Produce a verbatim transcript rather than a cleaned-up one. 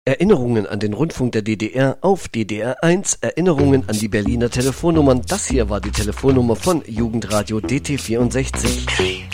Erinnerungen an den Rundfunk der D D R auf D D R eins, Erinnerungen an die Berliner Telefonnummern. Das hier war die Telefonnummer von Jugendradio D T vierundsechzig.